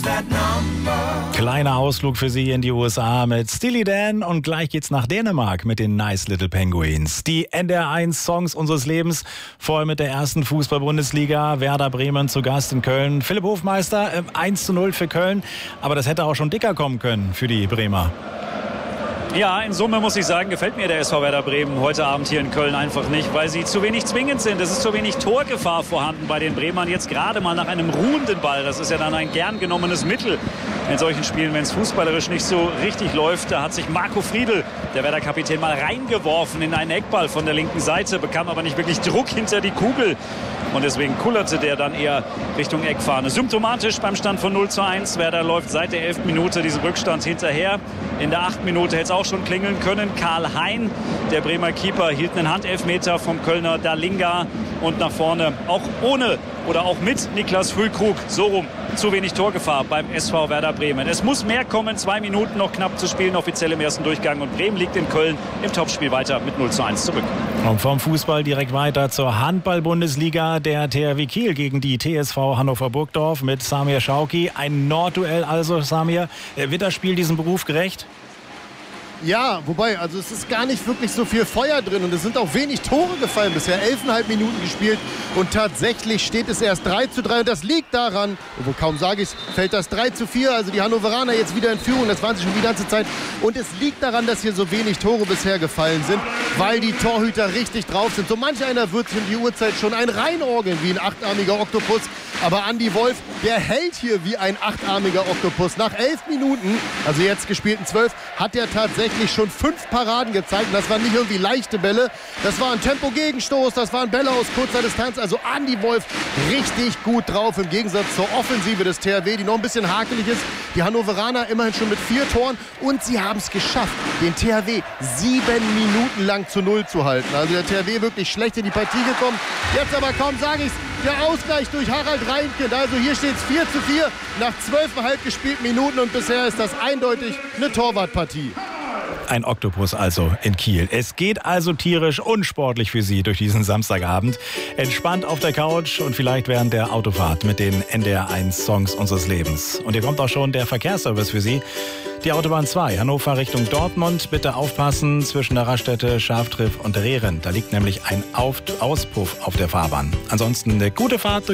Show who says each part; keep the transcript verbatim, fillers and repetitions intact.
Speaker 1: Kleiner Ausflug für Sie in die U S A mit Steely Dan und gleich geht's nach Dänemark mit den Nice Little Penguins. Die N D R eins Songs unseres Lebens, vorher mit der ersten Fußball-Bundesliga, Werder Bremen zu Gast in Köln. Philipp Hofmeister, äh, eins zu null für Köln, aber das hätte auch schon dicker kommen können für die Bremer.
Speaker 2: Ja, in Summe muss ich sagen, gefällt mir der S V Werder Bremen heute Abend hier in Köln einfach nicht, weil sie zu wenig zwingend sind. Es ist zu wenig Torgefahr vorhanden bei den Bremern. Jetzt gerade mal nach einem ruhenden Ball. Das ist ja dann ein gern genommenes Mittel in solchen Spielen, wenn es fußballerisch nicht so richtig läuft. Da hat sich Marco Friedl, der Werder-Kapitän, mal reingeworfen in einen Eckball von der linken Seite, bekam aber nicht wirklich Druck hinter die Kugel. Und deswegen kullerte der dann eher Richtung Eckfahne. Symptomatisch beim Stand von null zu eins. Werder läuft seit der elften Minute diesem Rückstand hinterher. In der achten Minute hätte es auch schon klingeln können. Karl Hein, der Bremer Keeper, hielt einen Handelfmeter vom Kölner Dalinga. Und nach vorne, auch ohne oder auch mit Niklas Füllkrug, so rum, zu wenig Torgefahr beim S V Werder Bremen. Es muss mehr kommen, zwei Minuten noch knapp zu spielen, offiziell im ersten Durchgang. Und Bremen liegt in Köln im Topspiel weiter mit null zu eins zurück.
Speaker 1: Und vom Fußball direkt weiter zur Handball-Bundesliga. Der T H W Kiel gegen die T S V Hannover Burgdorf mit Samir Schauki. Ein Nordduell also, Samir. Wird das Spiel diesem Beruf gerecht?
Speaker 3: Ja, wobei, also es ist gar nicht wirklich so viel Feuer drin und es sind auch wenig Tore gefallen bisher. elfeinhalb Minuten gespielt und tatsächlich steht es erst drei zu drei und das liegt daran, obwohl kaum sage ich es, fällt das drei zu vier, also die Hannoveraner jetzt wieder in Führung, das waren sie schon die ganze Zeit. Und es liegt daran, dass hier so wenig Tore bisher gefallen sind, weil die Torhüter richtig drauf sind. So manch einer wird um die Uhrzeit schon ein reinorgeln wie ein achtarmiger Oktopus, aber Andi Wolf, der hält hier wie ein achtarmiger Oktopus. Nach elf Minuten, also jetzt gespielten zwölf, hat er tatsächlich schon fünf Paraden gezeigt. Und das waren nicht irgendwie leichte Bälle. Das war ein Tempo-Gegenstoß, das waren Bälle aus kurzer Distanz. Also Andi Wolf richtig gut drauf im Gegensatz zur Offensive des T H W, die noch ein bisschen hakelig ist. Die Hannoveraner immerhin schon mit vier Toren und sie haben es geschafft, den T H W sieben Minuten lang zu null zu halten. Also der T H W wirklich schlecht in die Partie gekommen. Jetzt aber kaum sage ich es, der Ausgleich durch Harald Reinkind. Also hier steht es vier zu vier nach zwölfeinhalb gespielten Minuten und bisher ist das eindeutig eine Torwartpartie.
Speaker 1: Ein Oktopus also in Kiel. Es geht also tierisch unsportlich für Sie durch diesen Samstagabend. Entspannt auf der Couch und vielleicht während der Autofahrt mit den N D R eins Songs unseres Lebens. Und hier kommt auch schon der Verkehrsservice für Sie. Die Autobahn zwei, Hannover Richtung Dortmund. Bitte aufpassen zwischen der Raststätte Schaftriff und Rehren. Da liegt nämlich ein Auf- Auspuff auf der Fahrbahn. Ansonsten eine gute Fahrt durch